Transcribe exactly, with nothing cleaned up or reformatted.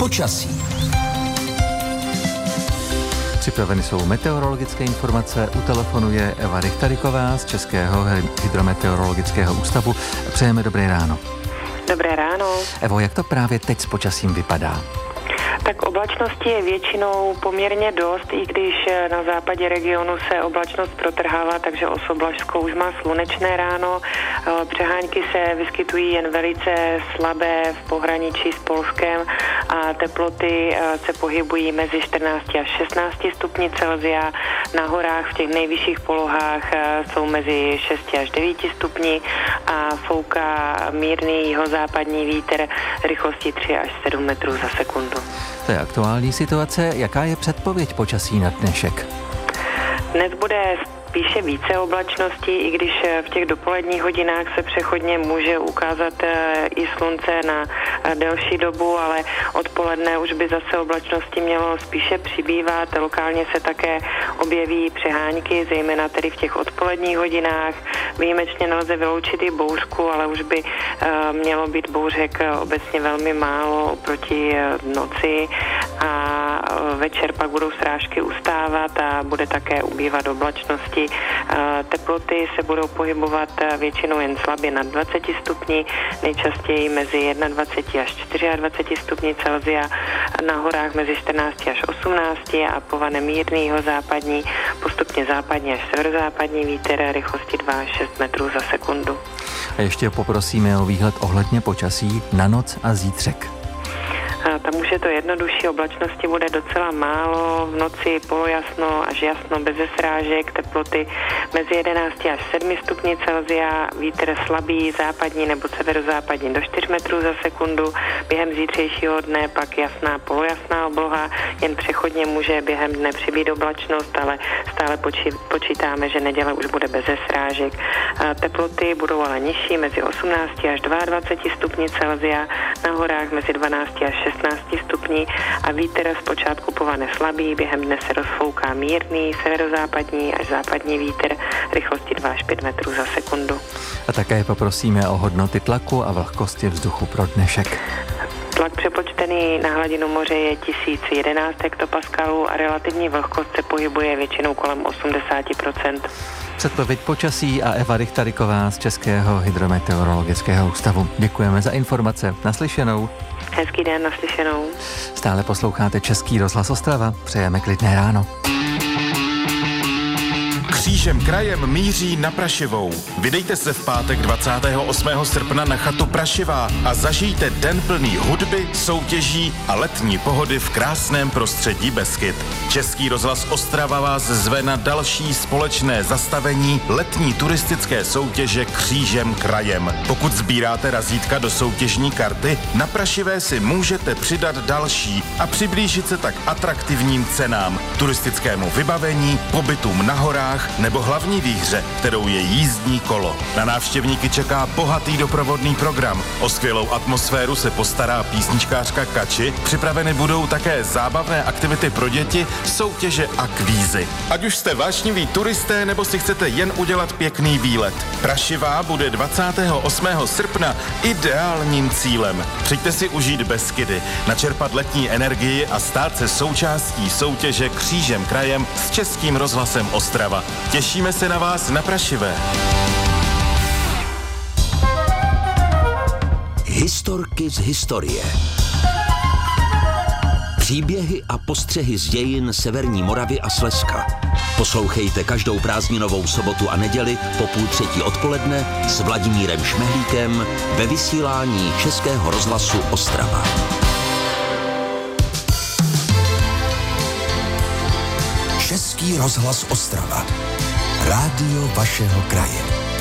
počasí. Připraveny jsou meteorologické informace. U telefonu je Eva Rychtariková z Českého hydrometeorologického ústavu. Přejeme dobré ráno. Dobré ráno. Evo, jak to právě teď s počasím vypadá? Tak oblačnosti je většinou poměrně dost, i když na západě regionu se oblačnost protrhává, takže Osoblažsko už má slunečné ráno. Přehánky se vyskytují jen velice slabé v pohraničí s Polskem a teploty se pohybují mezi čtrnáct až šestnáct stupni Celsia. Na horách v těch nejvyšších polohách jsou mezi šest až devět stupni a fouká mírný jihozápadní vítr rychlostí tři až sedm metrů za sekundu. To je aktuální situace. Jaká je předpověď počasí na dnešek? Dnes bude spíše více oblačností, i když v těch dopoledních hodinách se přechodně může ukázat i slunce na delší dobu, ale odpoledne už by zase oblačnosti mělo spíše přibývat. Lokálně se také objeví přehánky, zejména tedy v těch odpoledních hodinách. Výjimečně nelze vyloučit i bouřku, ale už by mělo být bouřek obecně velmi málo oproti noci a večer pak budou srážky ustávat a bude také ubývat oblačnosti. Teploty se budou pohybovat většinou jen slabě nad dvacet stupni, nejčastěji mezi dvacet jedna až dvacet čtyři stupni Celsia, na horách mezi čtrnáct až osmnáct a povane mírnýho západní, postupně západní až severozápadní vítr rychlosti dva až šest metrů za sekundu. A ještě poprosíme o výhled ohledně počasí na noc a zítřek. Tam už je to jednodušší, oblačnosti bude docela málo, v noci polojasno až jasno bez srážek, teploty mezi jedenáct až sedm stupni Celsia, vítr slabý západní nebo severozápadní do čtyř metrů za sekundu, během zítřejšího dne pak jasná polojasná obloha, jen přechodně může během dne přibýt oblačnost, ale stále poči- počítáme, že neděle už bude bez srážek. Teploty budou ale nižší, mezi osmnáct až dvacet dva stupni Celsia, na horách mezi dvanáct až šestnáct stupní a vítr zpočátku povane slabý, během dne se rozfouká mírný severozápadní až západní vítr rychlosti dva až pět metrů za sekundu. A také poprosíme o hodnoty tlaku a vlhkosti vzduchu pro dnešek. Tlak přepočtený na hladinu moře je tisíc jedenáct hektopaskalů a relativní vlhkost se pohybuje většinou kolem osmdesát procent. Předpověď počasí a Eva Rychtariková z Českého hydrometeorologického ústavu. Děkujeme za informace. Naslyšenou. Hezký den, naslyšenou. Stále posloucháte Český rozhlas Ostrava. Přejeme klidné ráno. Křížem krajem míří na Prašivou. Vydejte se v pátek dvacátého osmého srpna na chatu Prašivá a zažijte den plný hudby, soutěží a letní pohody v krásném prostředí Beskyd. Český rozhlas Ostrava vás zve na další společné zastavení letní turistické soutěže Křížem krajem. Pokud sbíráte razítka do soutěžní karty, na Prašivé si můžete přidat další a přiblížit se tak atraktivním cenám, turistickému vybavení, pobytům na horách nebo hlavní výhře, kterou je jízdní kolo. Na návštěvníky čeká bohatý doprovodný program. O skvělou atmosféru se postará písničkářka Kači. Připraveny budou také zábavné aktivity pro děti, soutěže a kvízy. Ať už jste vášniví turisté nebo si chcete jen udělat pěkný výlet. Prašivá bude dvacátého osmého srpna ideálním cílem. Přijďte si užít Beskydy, načerpat letní energii a stát se součástí soutěže Křížem krajem s Českým rozhlasem Ostrava. Těšíme se na vás na Prašivé. Historky z historie. Příběhy a postřehy z dějin Severní Moravy a Slezska. Poslouchejte každou prázdninovou sobotu a neděli po půl třetí odpoledne s Vladimírem Šmehlíkem ve vysílání Českého rozhlasu Ostrava. Český rozhlas Ostrava. Rádio vašeho kraje.